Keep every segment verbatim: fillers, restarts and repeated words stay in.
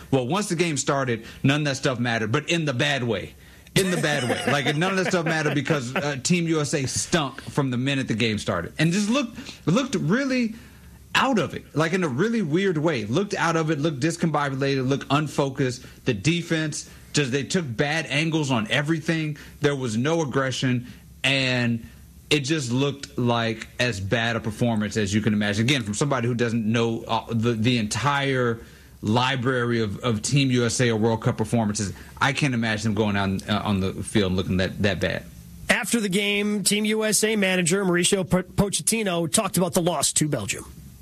well, once the game started, none of that stuff mattered, but in the bad way. In the bad way. Like, none of that stuff mattered because uh, Team U S A stunk from the minute the game started. And just looked, looked really out of it, like in a really weird way. Looked out of it, looked discombobulated, looked unfocused. The defense, just they took bad angles on everything. There was no aggression, and it just looked like as bad a performance as you can imagine. Again, from somebody who doesn't know uh, the, the entire library of, of Team U S A or World Cup performances, I can't imagine them going out uh, on the field and looking that, that bad. After the game, Team U S A manager Mauricio Pochettino talked about the loss to Belgium.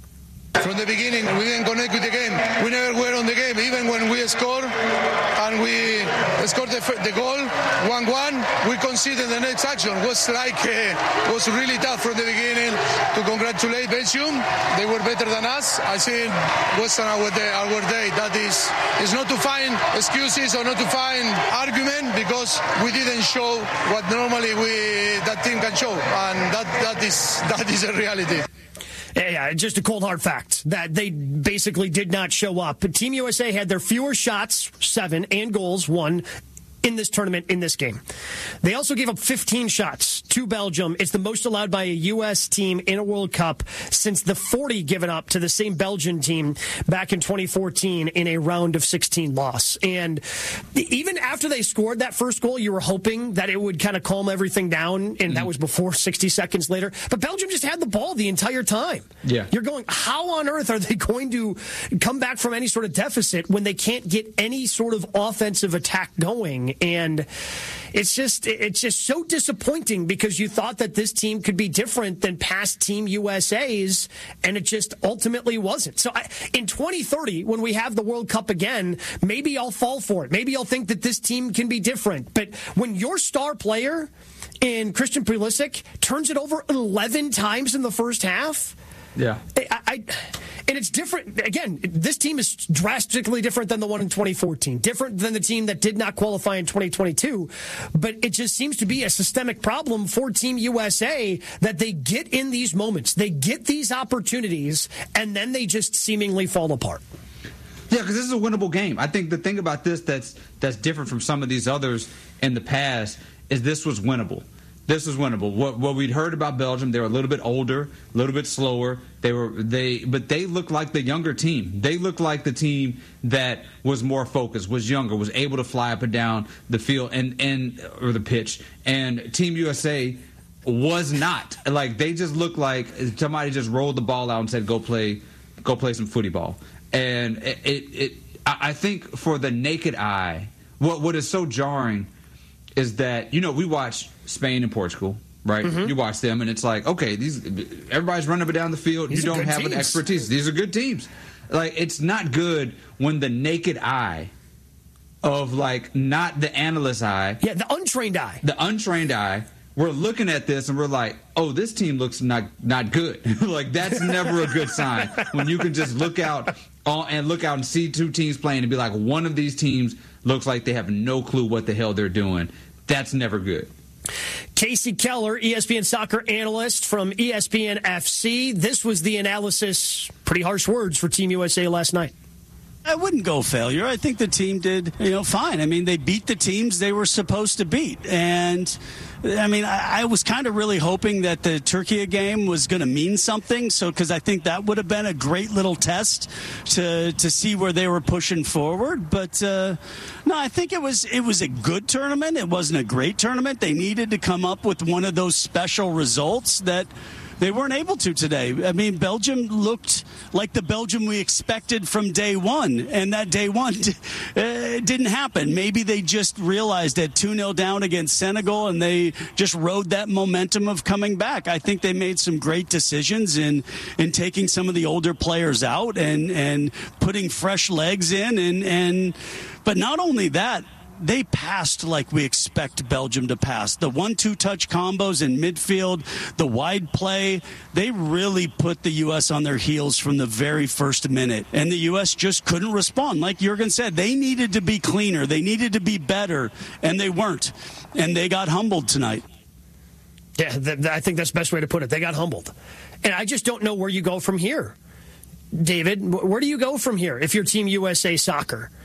From the beginning, we didn't connect with the game. We never were on the game. Even when we scored and we scored the, the goal, one one, we conceded the next action. It was like, uh, was really tough from the beginning to congratulate Belgium. They were better than us. I think it wasn't our day. Our day. That is, is not to find excuses or not to find argument, because we didn't show what normally we that team can show. And that, that is that is a reality. Yeah, just a cold hard fact that they basically did not show up. But Team U S A had their fewer shots, seven, and goals, one, in this tournament, in this game. They also gave up fifteen shots to Belgium. It's the most allowed by a U S team in a World Cup since the forty given up to the same Belgian team back in twenty fourteen in a round of sixteen loss. And even after they scored that first goal, you were hoping that it would kind of calm everything down, and that was before sixty seconds later. But Belgium just had the ball the entire time. Yeah. You're going, how on earth are they going to come back from any sort of deficit when they can't get any sort of offensive attack going? And it's just it's just so disappointing, because you thought that this team could be different than past Team U S A's, and it just ultimately wasn't. So I, in twenty thirty, when we have the World Cup again, maybe I'll fall for it. Maybe I'll think that this team can be different. But when your star player in Christian Pulisic turns it over eleven times in the first half, yeah, I, I, and it's different. Again, this team is drastically different than the one in twenty fourteen, different than the team that did not qualify in twenty twenty-two. But it just seems to be a systemic problem for Team U S A that they get in these moments, they get these opportunities, and then they just seemingly fall apart. Yeah, because this is a winnable game. I think the thing about this that's that's different from some of these others in the past is this was winnable. This was winnable. What what we'd heard about Belgium, they were a little bit older, a little bit slower. They were they, but they looked like the younger team. They looked like the team that was more focused, was younger, was able to fly up and down the field and and or the pitch. And Team U S A was not. Like, they just looked like somebody just rolled the ball out and said, "Go play, go play some footy ball." And it, it, it I think for the naked eye, what what is so jarring is that, you know, we watch Spain and Portugal, right? Mm-hmm. You watch them, and it's like, okay, these everybody's running up and down the field. These you don't have teams. An expertise. These are good teams. Like, it's not good when the naked eye of, like, not the analyst eye. Yeah, the untrained eye. The untrained eye. We're looking at this, and we're like, oh, this team looks not not good. Like, that's never a good sign when you can just look out uh, and look out and see two teams playing and be like, one of these teams looks like they have no clue what the hell they're doing. That's never good. Casey Keller, E S P N soccer analyst from E S P N F C. This was the analysis. Pretty harsh words for Team U S A last night. I wouldn't go failure. I think the team did, you know, fine. I mean, they beat the teams they were supposed to beat. And, I mean, I, I was kind of really hoping that the Turkey game was going to mean something. So, because I think that would have been a great little test to to see where they were pushing forward. But, uh, no, I think it was it was a good tournament. It wasn't a great tournament. They needed to come up with one of those special results that they weren't able to today. I mean, Belgium looked like the Belgium we expected from day one, and that day one uh, didn't happen. Maybe they just realized at two nil down against Senegal, and they just rode that momentum of coming back. I think they made some great decisions in in taking some of the older players out and, and putting fresh legs in. and and But not only that, they passed like we expect Belgium to pass. The one two touch combos in midfield, the wide play, they really put the U S on their heels from the very first minute. And the U S just couldn't respond. Like Jurgen said, they needed to be cleaner. They needed to be better, and they weren't. And they got humbled tonight. Yeah, th- I think that's the best way to put it. They got humbled. And I just don't know where you go from here. David, where do you go from here if you're Team U S A Soccer?